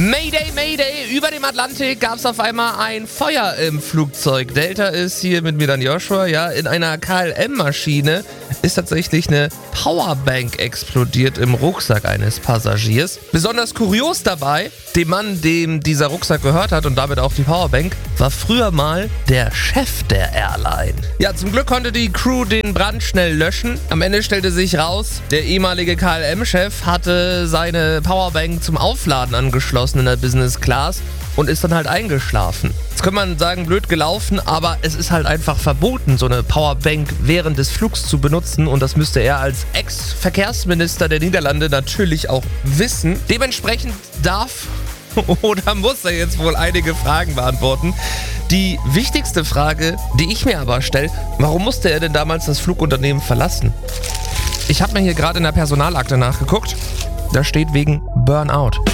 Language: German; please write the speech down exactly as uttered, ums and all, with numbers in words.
Mayday, Mayday, über dem Atlantik gab es auf einmal ein Feuer im Flugzeug. Delta ist hier mit mir dann Joshua, ja, in einer K L M-Maschine ist tatsächlich eine Powerbank explodiert im Rucksack eines Passagiers. Besonders kurios dabei, dem Mann, dem dieser Rucksack gehört hat und damit auch die Powerbank, war früher mal der Chef der Airline. Ja, zum Glück konnte die Crew den Brand schnell löschen. Am Ende stellte sich raus, der ehemalige K L M-Chef hatte seine Powerbank zum Aufladen angeschlossen in der Business Class und ist dann halt eingeschlafen. Jetzt könnte man sagen, blöd gelaufen, aber es ist halt einfach verboten, so eine Powerbank während des Flugs zu benutzen und das müsste er als Ex-Verkehrsminister der Niederlande natürlich auch wissen. Dementsprechend darf oder muss er jetzt wohl einige Fragen beantworten. Die wichtigste Frage, die ich mir aber stelle, warum musste er denn damals das Flugunternehmen verlassen? Ich habe mir hier gerade in der Personalakte nachgeguckt, da steht wegen Burnout.